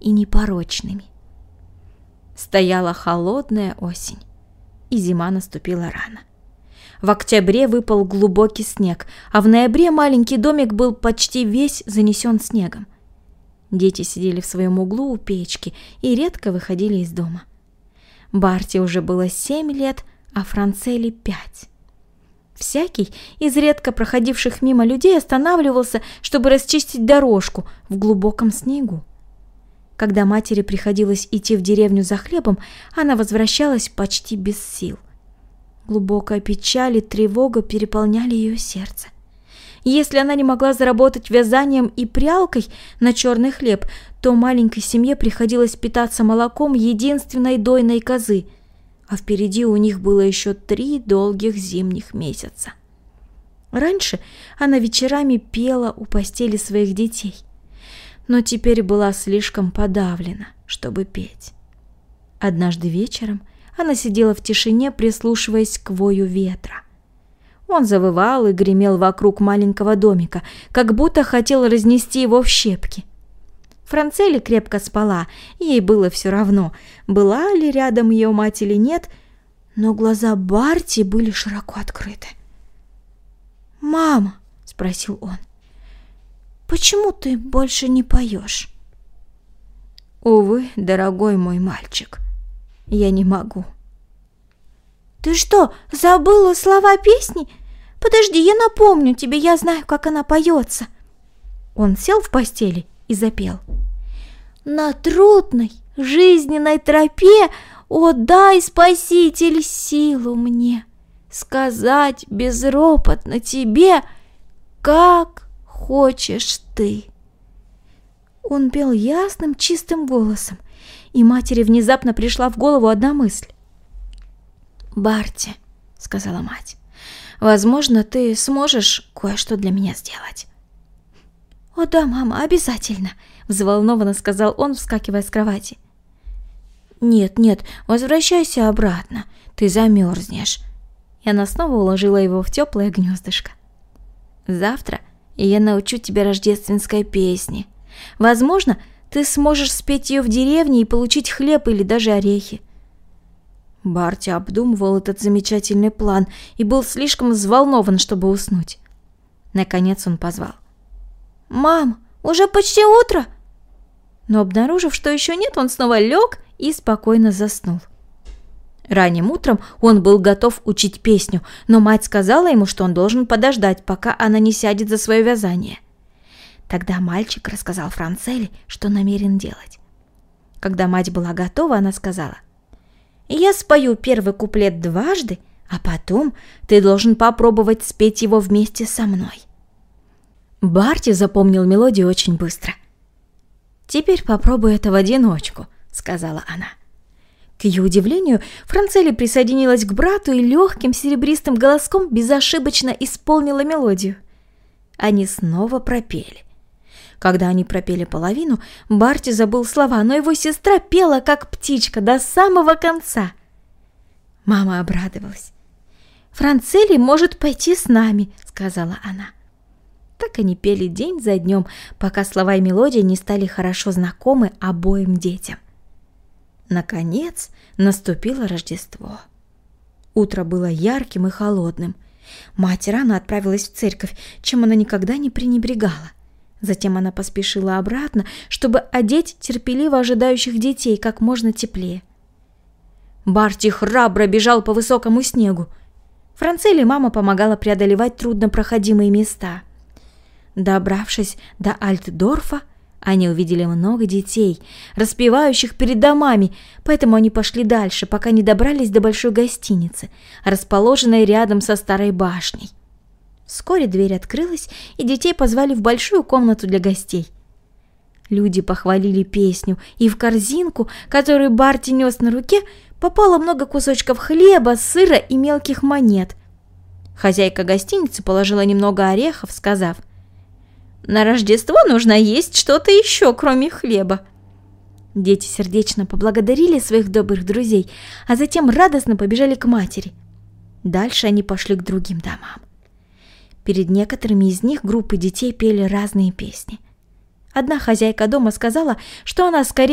и непорочными. Стояла холодная осень, и зима наступила рано. В октябре выпал глубокий снег, а в ноябре маленький домик был почти весь занесен снегом. Дети сидели в своем углу у печки и редко выходили из дома. Барти уже было 7 лет, а Францелли 5. Всякий из редко проходивших мимо людей останавливался, чтобы расчистить дорожку в глубоком снегу. Когда матери приходилось идти в деревню за хлебом, она возвращалась почти без сил. Глубокая печаль и тревога переполняли ее сердце. Если она не могла заработать вязанием и прялкой на черный хлеб, то маленькой семье приходилось питаться молоком единственной дойной козы, а впереди у них было еще 3 долгих зимних месяца. Раньше она вечерами пела у постели своих детей, но теперь была слишком подавлена, чтобы петь. Однажды вечером она сидела в тишине, прислушиваясь к вою ветра. Он завывал и гремел вокруг маленького домика, как будто хотел разнести его в щепки. Францелли крепко спала, ей было все равно, была ли рядом ее мать или нет, но глаза Барти были широко открыты. «Мама», — спросил он, — «почему ты больше не поешь?» «Увы, дорогой мой мальчик, я не могу». «Ты что, забыла слова песни? Подожди, я напомню тебе, я знаю, как она поется». Он сел в постели и запел. «На трудной жизненной тропе, о, дай, Спаситель, силу мне сказать безропотно тебе, как хочешь ты». Он пел ясным, чистым голосом, и матери внезапно пришла в голову одна мысль. «Барти», — сказала мать, — «возможно, ты сможешь кое-что для меня сделать». «О да, мама, обязательно», — взволнованно сказал он, вскакивая с кровати. «Нет, возвращайся обратно, ты замерзнешь». И она снова уложила его в теплое гнездышко. «Завтра я научу тебя рождественской песне. Возможно, ты сможешь спеть ее в деревне и получить хлеб или даже орехи». Барти обдумывал этот замечательный план и был слишком взволнован, чтобы уснуть. Наконец он позвал. «Мам, уже почти утро!» Но, обнаружив, что еще нет, он снова лег и спокойно заснул. Ранним утром он был готов учить песню, но мать сказала ему, что он должен подождать, пока она не сядет за свое вязание. Тогда мальчик рассказал Францелли, что намерен делать. Когда мать была готова, она сказала: «Я спою первый куплет дважды, а потом ты должен попробовать спеть его вместе со мной». Барти запомнил мелодию очень быстро. «Теперь попробуй это в одиночку», — сказала она. К ее удивлению, Францелли присоединилась к брату и легким серебристым голоском безошибочно исполнила мелодию. Они снова пропели. Когда они пропели половину, Барти забыл слова, но его сестра пела, как птичка, до самого конца. Мама обрадовалась. «Францелли может пойти с нами», — сказала она. Так они пели день за днем, пока слова и мелодия не стали хорошо знакомы обоим детям. Наконец наступило Рождество. Утро было ярким и холодным. Мать рано отправилась в церковь, чем она никогда не пренебрегала. Затем она поспешила обратно, чтобы одеть терпеливо ожидающих детей как можно теплее. Барти храбро бежал по высокому снегу. Францелли мама помогала преодолевать труднопроходимые места. Добравшись до Альтдорфа, они увидели много детей, распевающих перед домами, поэтому они пошли дальше, пока не добрались до большой гостиницы, расположенной рядом со старой башней. Вскоре дверь открылась, и детей позвали в большую комнату для гостей. Люди похвалили песню, и в корзинку, которую Барти нес на руке, попало много кусочков хлеба, сыра и мелких монет. Хозяйка гостиницы положила немного орехов, сказав: «На Рождество нужно есть что-то еще, кроме хлеба». Дети сердечно поблагодарили своих добрых друзей, а затем радостно побежали к матери. Дальше они пошли к другим домам. Перед некоторыми из них группы детей пели разные песни. Одна хозяйка дома сказала, что она скорее